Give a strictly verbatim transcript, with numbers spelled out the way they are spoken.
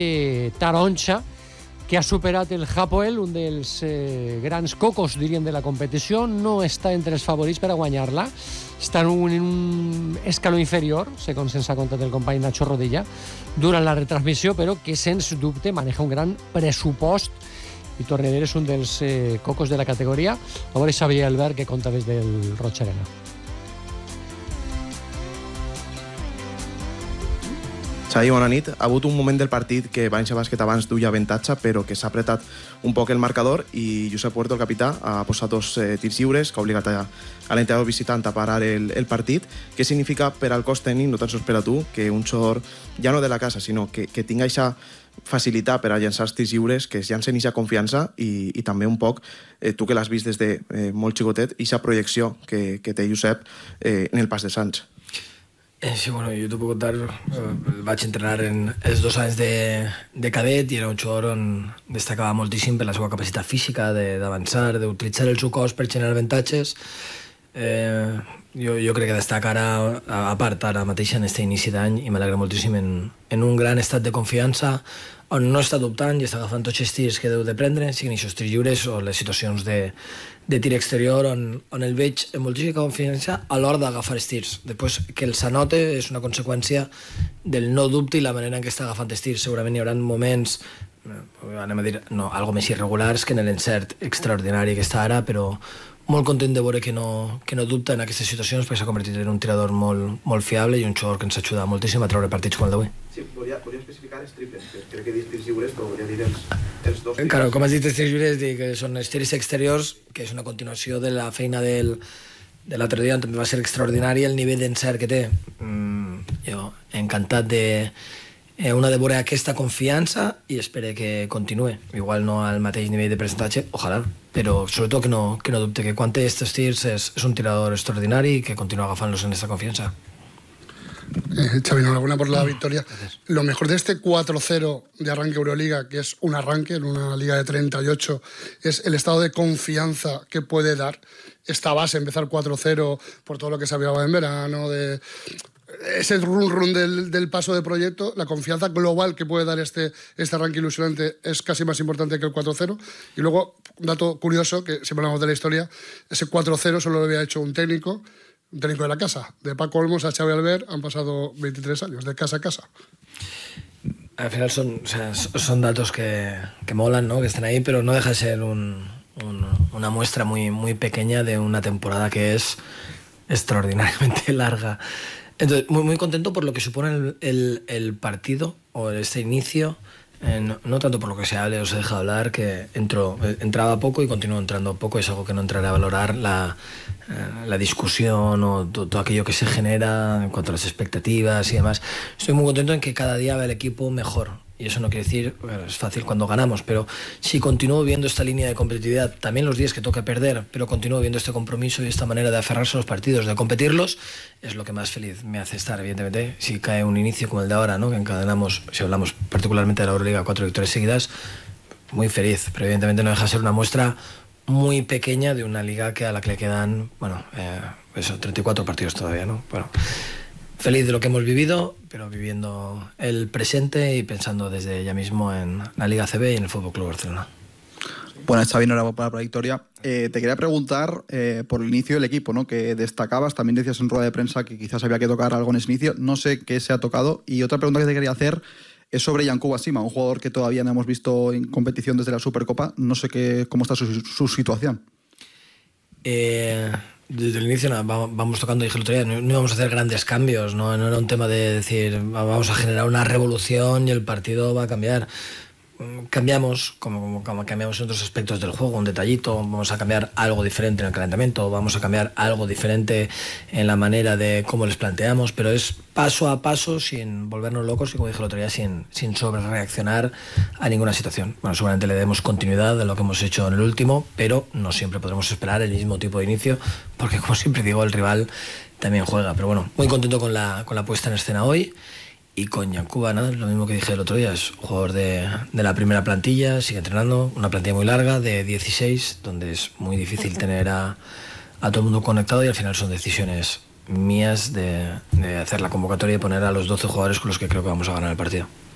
eh, taronja, que ha superat el Hapoel, un dels eh, grans cocos, diríem, de la competició. No està entre els favorits per a guanyar-la. Està en un, en un escaló inferior, segons se'ns ha contat el company Nacho Rodilla, durant la retransmissió, però que, sens dubte, maneja un gran pressupost i, torno a dir, és un dels eh, cocos de la categoria. A veure Xavier Albert, que conta des del Roig Arena. Xavi, bona nit. Ha hagut un moment del partit que València Bàsquet abans duia avantatge, però que s'ha apretat un poc el marcador i Josep Puerto, el capità, ha posat dos eh, tirs lliures que ha obligat a, a l'entrenador visitant a parar el, el partit. Què significa per al cos tècnic, no tan sols per a tu, que un jugador, ja no de la casa, sinó que, que tinga aquesta facilitat per a llançar els tirs lliures, que es llancen aquesta confiança i, i també un poc, eh, tu que l'has vist des de eh, molt xicotet, aquesta projecció que, que té Josep eh, en el pas de Sants? Eh, sí, bueno, jo t'ho puc contar, eh, vaig entrenar en els dos anys de, de cadet i era un jugador on destacava moltíssim per la seva capacitat física d'avançar, de, d'utilitzar el seu cos per generar avantatges. Eh, jo, jo crec que destaca ara, a, a part, ara mateix en aquest inici d'any, i m'alegra moltíssim en, en un gran estat de confiança on no està dubtant i està agafant tots els tirs que deu de prendre, siguin aquests tirs lliures o les situacions de, de tir exterior on, on el veig amb moltíssima confiança a l'hora d'agafar els tirs. Després, que els anote és una conseqüència del no dubte i la manera en què està agafant els tirs. Segurament hi haurà moments, anem a dir, no, algo més irregulars que en l'encert extraordinari que està ara, però molt content de veure que no, que no dubta en aquestes situacions perquè s'ha convertit en un tirador molt, molt fiable i un jugador que ens ajuda moltíssim a treure partits com el d'avui. Sí, volia, volia especificar els triples, que crec que he dit tirs lliures, però volia dir els, els dos tirs. Claro, com has dit, els tirs lliures, dic que són els tirs exteriors, que és una continuació de la feina del, de l'altre dia, on també va ser extraordinari el nivell d'encert que té. Mm, jo, encantat de... Eh, una de veure aquesta confiança i espero que continue. Igual no al mateix nivell de percentatge, ojalà, però sobretot que no, que no dubte que quan té aquests tirs és, és un tirador extraordinari i que continua agafant-los en esta confianza. Eh, Xavi, enhorabuena por la victoria. Gracias. Lo mejor de este cuatro cero de arranque Euroliga, que es un arranque en una liga de treinta y ocho, es el estado de confianza que puede dar esta base, empezar cuatro cero por todo lo que se hablaba en verano, de ese run run del, del paso de proyecto, la confianza global que puede dar este, este arranque ilusionante es casi más importante que el cuatro cero. Y luego, un dato curioso, que siempre hablamos de la historia, ese cuatro cero solo lo había hecho un técnico, un técnico de la casa. De Paco Olmos a Xavi Albert han pasado veintitrés años, de casa a casa. Al final son, o sea, son datos que, que molan, ¿no? Que están ahí, pero no deja de ser un, un, una muestra muy, muy pequeña de una temporada que es extraordinariamente larga. Entonces, muy, muy contento por lo que supone el, el, el partido o este inicio, eh, no, no tanto por lo que se hable o se deja hablar, que entró, entraba poco y continuó entrando poco, es algo que no entraré a valorar, la, eh, la discusión o todo, todo aquello que se genera en cuanto a las expectativas y demás. Estoy muy contento en que cada día va el equipo mejor. Y eso no quiere decir, bueno, es fácil cuando ganamos, pero si continúo viendo esta línea de competitividad, también los días que toca perder, pero continúo viendo este compromiso y esta manera de aferrarse a los partidos, de competirlos, es lo que más feliz me hace estar, evidentemente. Si cae un inicio como el de ahora, ¿no? Que encadenamos, si hablamos particularmente de la Euroliga, cuatro victorias seguidas, muy feliz, pero evidentemente no deja de ser una muestra muy pequeña de una liga que a la que le quedan, bueno, eh, eso, treinta y cuatro partidos todavía, ¿no? Bueno, feliz de lo que hemos vivido, pero viviendo el presente y pensando desde ya mismo en la Liga C B y en el Fútbol Club Barcelona. Buenas, Xavi, enhorabuena por la victoria. Eh, te quería preguntar eh, por el inicio del equipo, ¿no? Que destacabas, también decías en rueda de prensa que quizás había que tocar algo en ese inicio. No sé qué se ha tocado. Y otra pregunta que te quería hacer es sobre Yankuba Sima, un jugador que todavía no hemos visto en competición desde la Supercopa. No sé qué, cómo está su, su situación. Eh... Desde el inicio nada, vamos tocando, dije el otro día, no, no íbamos a hacer grandes cambios, ¿no? No era un tema de decir vamos a generar una revolución y el partido va a cambiar. Cambiamos, como, como cambiamos en otros aspectos del juego, un detallito, vamos a cambiar algo diferente en el calentamiento, vamos a cambiar algo diferente en la manera de cómo les planteamos, pero es paso a paso, sin volvernos locos y, como dije el otro día, sin, sin sobrereaccionar a ninguna situación. Bueno, seguramente le demos continuidad de lo que hemos hecho en el último, pero no siempre podremos esperar el mismo tipo de inicio, porque, como siempre digo, el rival también juega. Pero bueno, muy contento con la, con la puesta en escena hoy. Y con Yankuba, nada, lo mismo que dije el otro día, es un jugador de, de la primera plantilla, sigue entrenando, una plantilla muy larga, de dieciséis, donde es muy difícil tener a, a todo el mundo conectado y al final son decisiones mías de, de hacer la convocatoria y poner a los doce jugadores con los que creo que vamos a ganar el partido.